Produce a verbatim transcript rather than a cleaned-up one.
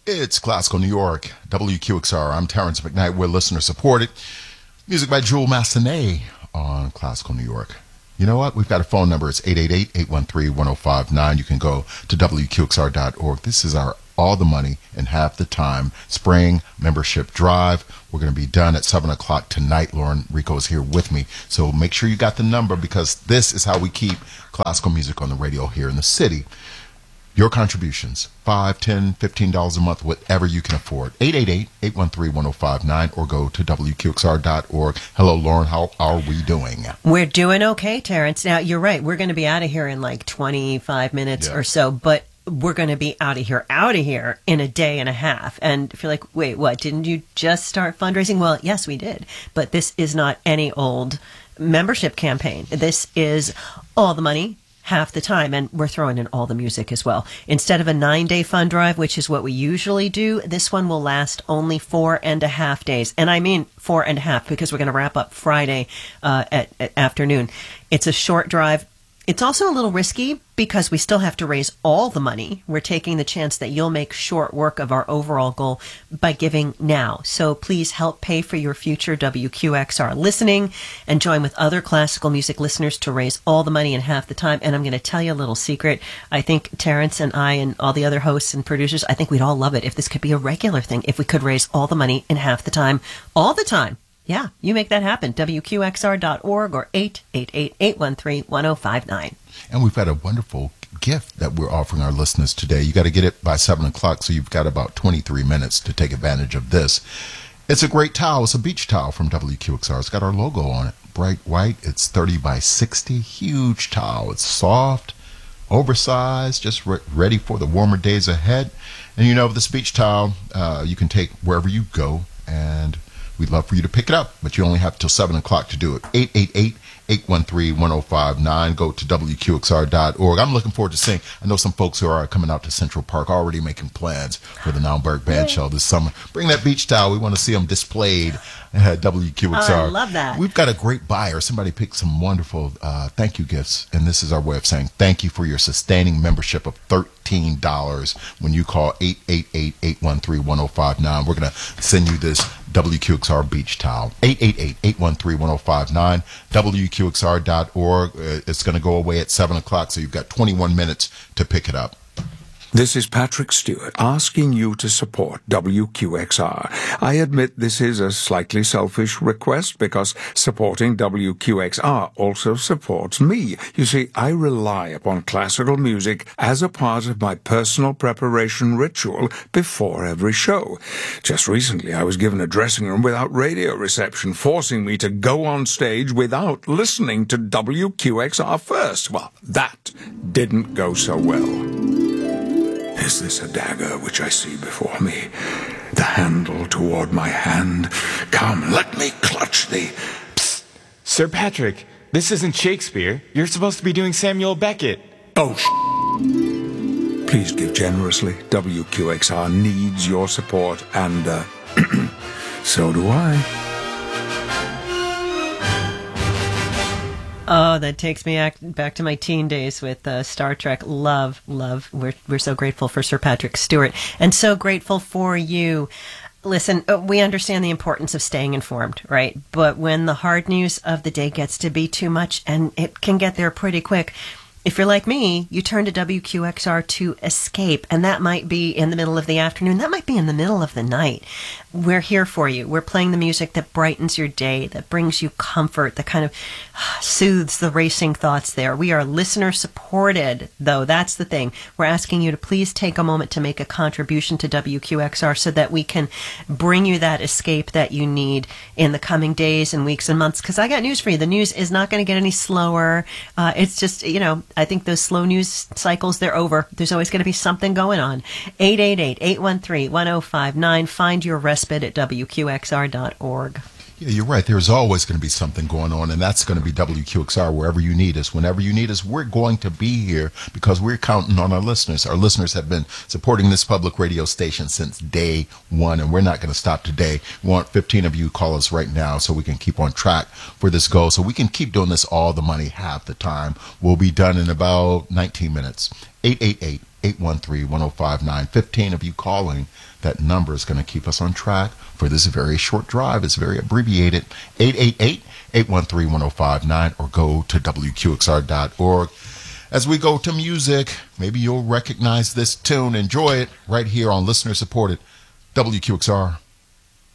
It's Classical New York, W Q X R. I'm Terrence McKnight. We're listener supported. Music by Jewel Massenet on Classical New York. You know what? We've got a phone number. It's eight eight eight, eight one three, one zero five nine. You can go to W Q X R dot org. This is our All the Money in Half the Time spring membership drive. We're going to be done at seven o'clock tonight. Lauren Rico is here with me. So make sure you got the number, because this is how we keep classical music on the radio here in the city. Your contributions, five dollars, ten dollars, fifteen dollars a month, whatever you can afford. eight eight eight, eight one three, one zero five nine or go to W Q X R dot org. Hello, Lauren. How are we doing? We're doing okay, Terrence. Now, you're right. We're going to be out of here in like twenty-five minutes yeah. or so, but we're going to be out of here, out of here in a day and a half. And if you're like, wait, what? Didn't you just start fundraising? Well, yes, we did. But this is not any old membership campaign. This is all the money, half the time, and we're throwing in all the music as well. Instead of a nine-day fund drive, which is what we usually do, this one will last only four and a half days. And I mean four and a half, because we're going to wrap up Friday uh, at, at afternoon. It's a short drive. It's also a little risky because we still have to raise all the money. We're taking the chance that you'll make short work of our overall goal by giving now. So please help pay for your future W Q X R listening and join with other classical music listeners to raise all the money in half the time. And I'm going to tell you a little secret. I think Terrence and I and all the other hosts and producers, I think we'd all love it if this could be a regular thing, if we could raise all the money in half the time, all the time. Yeah, you make that happen. W Q X R dot org or eight eight eight, eight one three, one zero five nine. And we've got a wonderful gift that we're offering our listeners today. You got to get it by seven o'clock, so you've got about twenty-three minutes to take advantage of this. It's a great towel. It's a beach towel from W Q X R. It's got our logo on it. Bright white. It's thirty by sixty. Huge towel. It's soft, oversized, just re- ready for the warmer days ahead. And you know, this beach towel, uh, you can take wherever you go, and we'd love for you to pick it up, but you only have till seven o'clock to do it. eight eight eight, eight one three, one zero five nine. Go to W Q X R dot org. I'm looking forward to seeing. I know some folks who are coming out to Central Park already making plans for the Naumburg Band Show this summer. Bring that beach towel. We want to see them displayed at W Q X R. Oh, I love that. We've got a great buyer. Somebody picked some wonderful uh, thank you gifts, and this is our way of saying thank you for your sustaining membership of thirteen dollars when you call eight eight eight, eight one three, one zero five nine. We're going to send you this W Q X R beach towel. eight eight eight, eight one three, one zero five nine. W Q X R dot org. Uh, it's going to go away at seven o'clock, so you've got twenty-one minutes to pick it up. This is Patrick Stewart asking you to support W Q X R. I admit this is a slightly selfish request because supporting W Q X R also supports me. You see, I rely upon classical music as a part of my personal preparation ritual before every show. Just recently, I was given a dressing room without radio reception, forcing me to go on stage without listening to W Q X R first. Well, that didn't go so well. Is this a dagger which I see before me? The handle toward my hand. Come, let me clutch thee. Psst. Sir Patrick, this isn't Shakespeare. You're supposed to be doing Samuel Beckett. Oh, sh- Please give generously. W Q X R needs your support, and uh, so do I. Oh, that takes me back to my teen days with uh, Star Trek. Love, love. We're we're so grateful for Sir Patrick Stewart, and so grateful for you. Listen, we understand the importance of staying informed, right? But when the hard news of the day gets to be too much, and it can get there pretty quick, if you're like me, you turn to W Q X R to escape, and that might be in the middle of the afternoon. That might be in the middle of the night. We're here for you. We're playing the music that brightens your day, that brings you comfort, that kind of soothes the racing thoughts there. We are listener supported, though. That's the thing. We're asking you to please take a moment to make a contribution to W Q X R so that we can bring you that escape that you need in the coming days and weeks and months. Because I got news for you. The news is not going to get any slower. Uh, it's just, you know, I think those slow news cycles, they're over. There's always going to be something going on. eight eight eight, eight one three, one zero five nine. Find your respite at W Q X R dot org. Yeah, you're right. There's always going to be something going on, and that's going to be W Q X R wherever you need us. Whenever you need us, we're going to be here because we're counting on our listeners. Our listeners have been supporting this public radio station since day one, and we're not going to stop today. We want fifteen of you to call us right now so we can keep on track for this goal, so we can keep doing this all the money half the time. We'll be done in about nineteen minutes. eight eight eight, eight one three, one oh five nine. fifteen of you calling. That number is going to keep us on track for this very short drive. It's very abbreviated. eight eight eight, eight one three, one oh five nine, or go to W Q X R dot org. As we go to music, maybe you'll recognize this tune. Enjoy it right here on listener-supported W Q X R